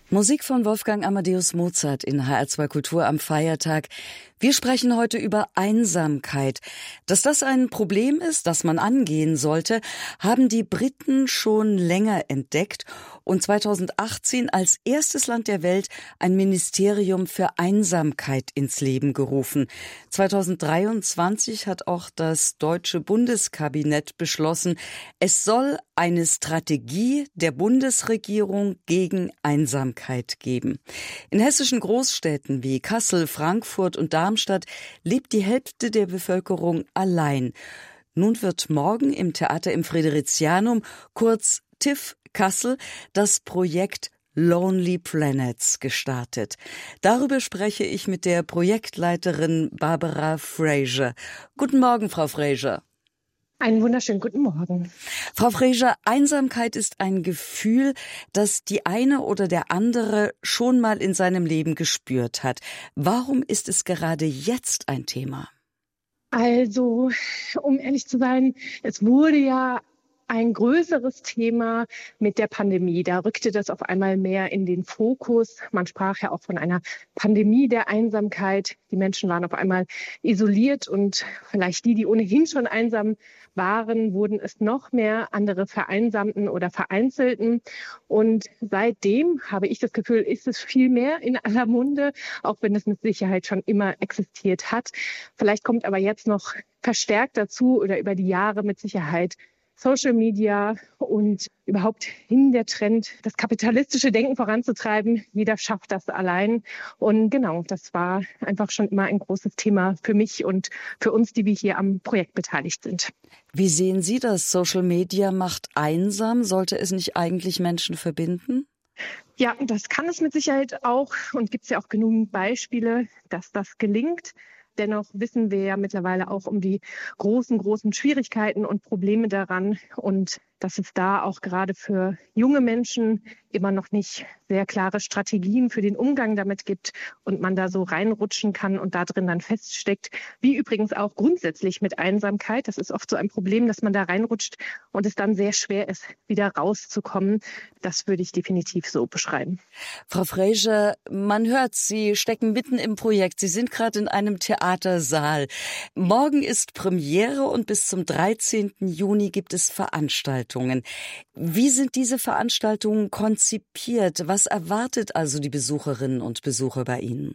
Musik von Wolfgang Amadeus Mozart in HR2 Kultur am Feiertag. Wir sprechen heute über Einsamkeit. Dass das ein Problem ist, das man angehen sollte, haben die Briten schon länger entdeckt und 2018 als erstes Land der Welt ein Ministerium für Einsamkeit ins Leben gerufen. 2023 hat auch das deutsche Bundeskabinett beschlossen, es soll eine Strategie der Bundesregierung gegen Einsamkeit geben. In hessischen Großstädten wie Kassel, Frankfurt und Darmstadt lebt die Hälfte der Bevölkerung allein. Nun wird morgen im Theater im Fridericianum, kurz TIFF Kassel, das Projekt Lonely Planets gestartet. Darüber spreche ich mit der Projektleiterin Barbara Fraser. Guten Morgen, Frau Fraser. Einen wunderschönen guten Morgen. Frau Fraser, Einsamkeit ist ein Gefühl, das die eine oder der andere schon mal in seinem Leben gespürt hat. Warum ist es gerade jetzt ein Thema? Also, um ehrlich zu sein, es wurde ja ein größeres Thema mit der Pandemie. Da rückte das auf einmal mehr in den Fokus. Man sprach ja auch von einer Pandemie der Einsamkeit. Die Menschen waren auf einmal isoliert und vielleicht die ohnehin schon einsam waren, wurden es noch mehr. Andere vereinsamten oder vereinzelten. Und seitdem habe ich das Gefühl, ist es viel mehr in aller Munde, auch wenn es mit Sicherheit schon immer existiert hat. Vielleicht kommt aber jetzt noch verstärkt dazu oder über die Jahre mit Sicherheit Social Media und überhaupt hin der Trend, das kapitalistische Denken voranzutreiben. Jeder schafft das allein. Und genau, das war einfach schon immer ein großes Thema für mich und für uns, die wir hier am Projekt beteiligt sind. Wie sehen Sie das? Social Media macht einsam. Sollte es nicht eigentlich Menschen verbinden? Ja, das kann es mit Sicherheit auch. Und gibt es ja auch genügend Beispiele, dass das gelingt. Dennoch wissen wir ja mittlerweile auch um die großen Schwierigkeiten und Probleme daran und dass es da auch gerade für junge Menschen immer noch nicht sehr klare Strategien für den Umgang damit gibt und man da so reinrutschen kann und da drin dann feststeckt. Wie übrigens auch grundsätzlich mit Einsamkeit. Das ist oft so ein Problem, dass man da reinrutscht und es dann sehr schwer ist, wieder rauszukommen. Das würde ich definitiv so beschreiben. Frau Fraser, man hört, Sie stecken mitten im Projekt. Sie sind gerade in einem Theatersaal. Morgen ist Premiere und bis zum 13. Juni gibt es Veranstaltungen. Wie sind diese Veranstaltungen konzipiert? Was erwartet also die Besucherinnen und Besucher bei Ihnen?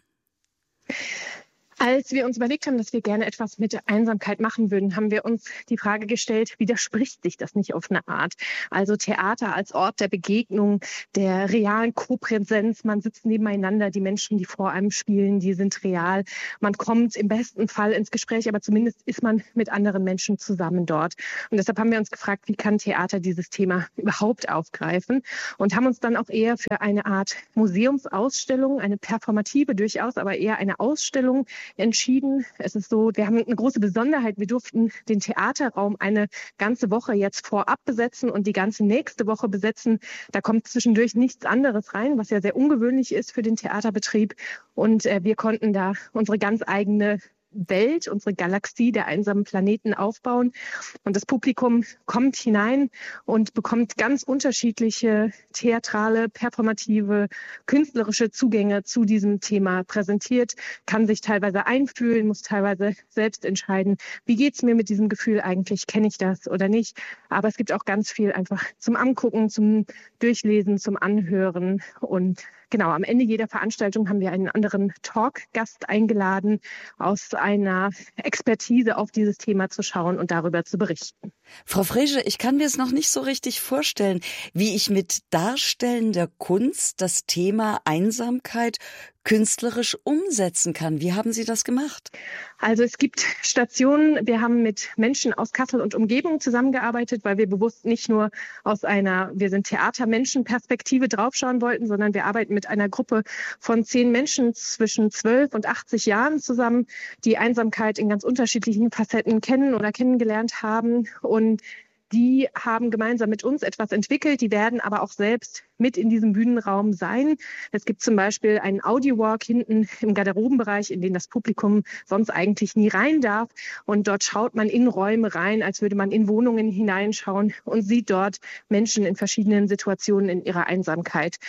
Als wir uns überlegt haben, dass wir gerne etwas mit der Einsamkeit machen würden, haben wir uns die Frage gestellt, widerspricht sich das nicht auf eine Art? Also Theater als Ort der Begegnung, der realen Kopräsenz. Man sitzt nebeneinander, die Menschen, die vor einem spielen, die sind real. Man kommt im besten Fall ins Gespräch, aber zumindest ist man mit anderen Menschen zusammen dort. Und deshalb haben wir uns gefragt, wie kann Theater dieses Thema überhaupt aufgreifen? Und haben uns dann auch eher für eine Art Museumsausstellung, eine performative durchaus, aber eher eine Ausstellung entschieden. Es ist so, wir haben eine große Besonderheit. Wir durften den Theaterraum eine ganze Woche jetzt vorab besetzen und die ganze nächste Woche besetzen. Da kommt zwischendurch nichts anderes rein, was ja sehr ungewöhnlich ist für den Theaterbetrieb. Und wir konnten da unsere ganz eigene Welt, unsere Galaxie der einsamen Planeten aufbauen. Und das Publikum kommt hinein und bekommt ganz unterschiedliche theatrale, performative, künstlerische Zugänge zu diesem Thema präsentiert, kann sich teilweise einfühlen, muss teilweise selbst entscheiden, wie geht's mir mit diesem Gefühl eigentlich, kenne ich das oder nicht. Aber es gibt auch ganz viel einfach zum Angucken, zum Durchlesen, zum Anhören. Und genau, am Ende jeder Veranstaltung haben wir einen anderen Talkgast eingeladen, aus einer Expertise auf dieses Thema zu schauen und darüber zu berichten. Frau Fraser, ich kann mir es noch nicht so richtig vorstellen, wie ich mit darstellender Kunst das Thema Einsamkeit künstlerisch umsetzen kann. Wie haben Sie das gemacht? Also es gibt Stationen, wir haben mit Menschen aus Kassel und Umgebung zusammengearbeitet, weil wir bewusst nicht nur aus einer wir sind Theatermenschen-Perspektive draufschauen wollten, sondern wir arbeiten mit einer Gruppe von 10 Menschen zwischen 12 und 80 Jahren zusammen, die Einsamkeit in ganz unterschiedlichen Facetten kennen oder kennengelernt haben. Und die haben gemeinsam mit uns etwas entwickelt. Die werden aber auch selbst mit in diesem Bühnenraum sein. Es gibt zum Beispiel einen Audiowalk hinten im Garderobenbereich, in den das Publikum sonst eigentlich nie rein darf. Und dort schaut man in Räume rein, als würde man in Wohnungen hineinschauen und sieht dort Menschen in verschiedenen Situationen in ihrer Einsamkeit.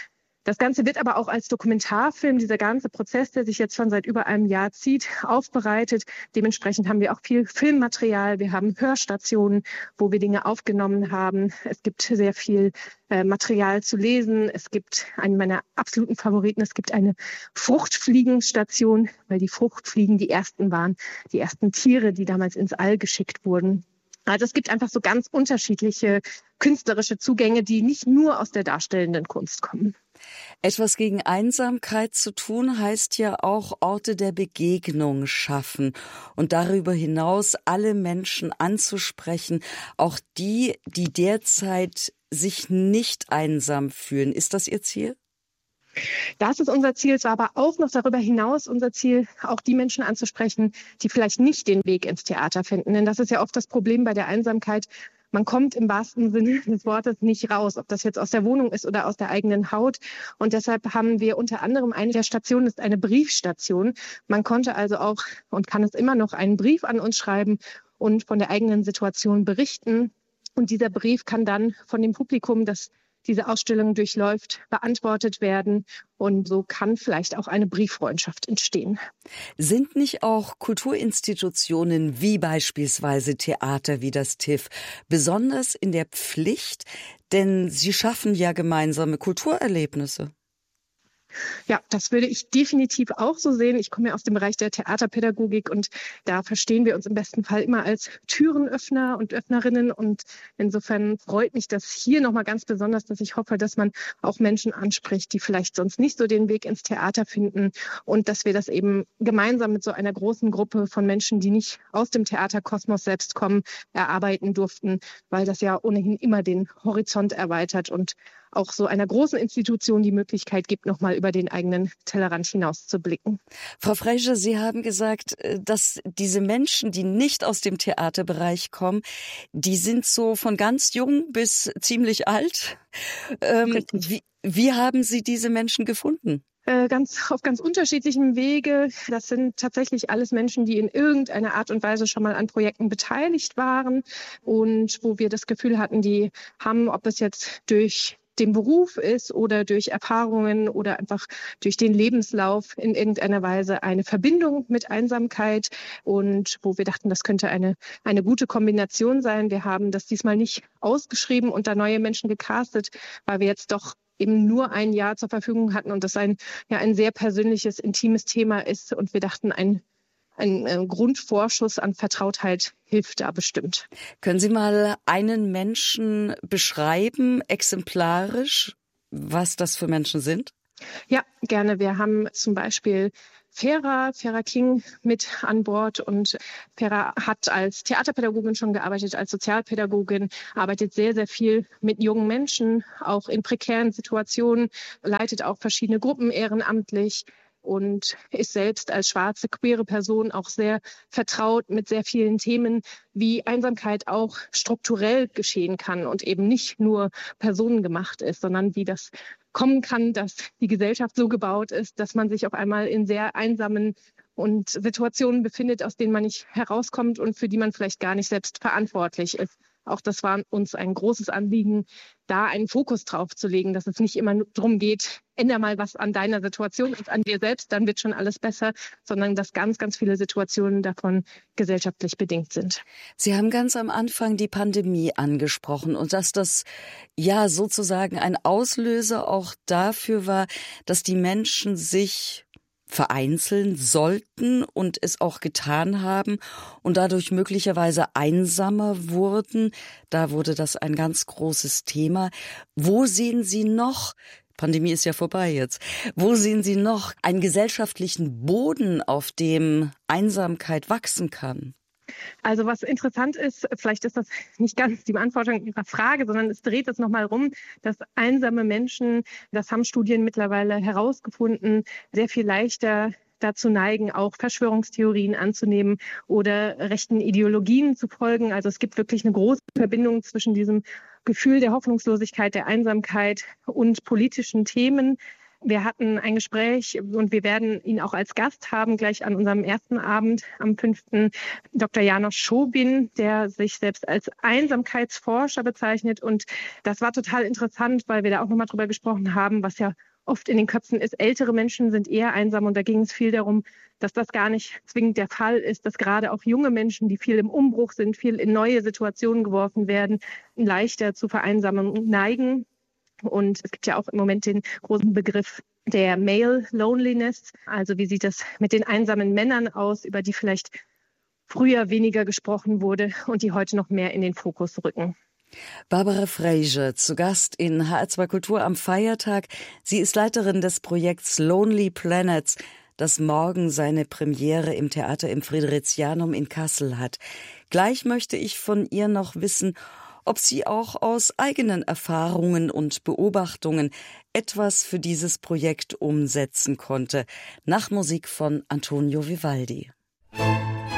Das Ganze wird aber auch als Dokumentarfilm, dieser ganze Prozess, der sich jetzt schon seit über einem Jahr zieht, aufbereitet. Dementsprechend haben wir auch viel Filmmaterial. Wir haben Hörstationen, wo wir Dinge aufgenommen haben. Es gibt sehr viel Material zu lesen. Es gibt einen meiner absoluten Favoriten. Es gibt eine Fruchtfliegenstation, weil die Fruchtfliegen die ersten waren, die ersten Tiere, die damals ins All geschickt wurden. Also es gibt einfach so ganz unterschiedliche künstlerische Zugänge, die nicht nur aus der darstellenden Kunst kommen. Etwas gegen Einsamkeit zu tun heißt ja auch Orte der Begegnung schaffen und darüber hinaus alle Menschen anzusprechen, auch die, die derzeit sich nicht einsam fühlen. Ist das Ihr Ziel? Das ist unser Ziel. Es war aber auch noch darüber hinaus unser Ziel, auch die Menschen anzusprechen, die vielleicht nicht den Weg ins Theater finden. Denn das ist ja oft das Problem bei der Einsamkeit. Man kommt im wahrsten Sinne des Wortes nicht raus, ob das jetzt aus der Wohnung ist oder aus der eigenen Haut. Und deshalb haben wir unter anderem eine der Stationen ist eine Briefstation. Man konnte also auch und kann es immer noch einen Brief an uns schreiben und von der eigenen Situation berichten. Und dieser Brief kann dann von dem Publikum, das diese Ausstellung durchläuft, beantwortet werden. Und so kann vielleicht auch eine Brieffreundschaft entstehen. Sind nicht auch Kulturinstitutionen wie beispielsweise Theater wie das TIFF besonders in der Pflicht? Denn sie schaffen ja gemeinsame Kulturerlebnisse. Ja, das würde ich definitiv auch so sehen. Ich komme ja aus dem Bereich der Theaterpädagogik und da verstehen wir uns im besten Fall immer als Türenöffner und Öffnerinnen. Und insofern freut mich das hier nochmal ganz besonders, dass ich hoffe, dass man auch Menschen anspricht, die vielleicht sonst nicht so den Weg ins Theater finden und dass wir das eben gemeinsam mit so einer großen Gruppe von Menschen, die nicht aus dem Theaterkosmos selbst kommen, erarbeiten durften, weil das ja ohnehin immer den Horizont erweitert und auch so einer großen Institution die Möglichkeit gibt, nochmal über den eigenen Tellerrand hinaus zu blicken. Frau Fraser, Sie haben gesagt, dass diese Menschen, die nicht aus dem Theaterbereich kommen, die sind so von ganz jung bis ziemlich alt. Wie haben Sie diese Menschen gefunden? Auf ganz unterschiedlichem Wege. Das sind tatsächlich alles Menschen, die in irgendeiner Art und Weise schon mal an Projekten beteiligt waren und wo wir das Gefühl hatten, die haben, ob es jetzt durch den Beruf ist oder durch Erfahrungen oder einfach durch den Lebenslauf in irgendeiner Weise eine Verbindung mit Einsamkeit und wo wir dachten, das könnte eine gute Kombination sein. Wir haben das diesmal nicht ausgeschrieben und da neue Menschen gecastet, weil wir jetzt doch eben nur ein Jahr zur Verfügung hatten und das ein sehr persönliches, intimes Thema ist und wir dachten, ein Grundvorschuss an Vertrautheit hilft da bestimmt. Können Sie mal einen Menschen beschreiben, exemplarisch, was das für Menschen sind? Ja, gerne. Wir haben zum Beispiel Vera King mit an Bord und Vera hat als Theaterpädagogin schon gearbeitet, als Sozialpädagogin, arbeitet sehr, sehr viel mit jungen Menschen, auch in prekären Situationen, leitet auch verschiedene Gruppen ehrenamtlich und ist selbst als schwarze, queere Person auch sehr vertraut mit sehr vielen Themen, wie Einsamkeit auch strukturell geschehen kann und eben nicht nur personengemacht ist, sondern wie das kommen kann, dass die Gesellschaft so gebaut ist, dass man sich auf einmal in sehr einsamen und Situationen befindet, aus denen man nicht herauskommt und für die man vielleicht gar nicht selbst verantwortlich ist. Auch das war uns ein großes Anliegen, da einen Fokus drauf zu legen, dass es nicht immer nur darum geht, ändere mal was an deiner Situation und an dir selbst, dann wird schon alles besser, sondern dass ganz, ganz viele Situationen davon gesellschaftlich bedingt sind. Sie haben ganz am Anfang die Pandemie angesprochen und dass das ja sozusagen ein Auslöser auch dafür war, dass die Menschen sich vereinzeln sollten und es auch getan haben und dadurch möglicherweise einsamer wurden. Da wurde das ein ganz großes Thema. Wo sehen Sie noch, Pandemie ist ja vorbei jetzt, wo sehen Sie noch einen gesellschaftlichen Boden, auf dem Einsamkeit wachsen kann? Also was interessant ist, vielleicht ist das nicht ganz die Beantwortung Ihrer Frage, sondern es dreht es nochmal rum, dass einsame Menschen, das haben Studien mittlerweile herausgefunden, sehr viel leichter dazu neigen, auch Verschwörungstheorien anzunehmen oder rechten Ideologien zu folgen. Also es gibt wirklich eine große Verbindung zwischen diesem Gefühl der Hoffnungslosigkeit, der Einsamkeit und politischen Themen. Wir hatten ein Gespräch und wir werden ihn auch als Gast haben, gleich an unserem ersten Abend am 5. Dr. János Schobin, der sich selbst als Einsamkeitsforscher bezeichnet. Und das war total interessant, weil wir da auch nochmal drüber gesprochen haben, was ja oft in den Köpfen ist, ältere Menschen sind eher einsam. Und da ging es viel darum, dass das gar nicht zwingend der Fall ist, dass gerade auch junge Menschen, die viel im Umbruch sind, viel in neue Situationen geworfen werden, leichter zu Vereinsamung neigen. Und es gibt ja auch im Moment den großen Begriff der Male Loneliness. Also wie sieht das mit den einsamen Männern aus, über die vielleicht früher weniger gesprochen wurde und die heute noch mehr in den Fokus rücken. Barbara Frasier, zu Gast in HR2 Kultur am Feiertag. Sie ist Leiterin des Projekts Lonely Planets, das morgen seine Premiere im Theater im Fridericianum in Kassel hat. Gleich möchte ich von ihr noch wissen, ob sie auch aus eigenen Erfahrungen und Beobachtungen etwas für dieses Projekt umsetzen konnte. Nach Musik von Antonio Vivaldi.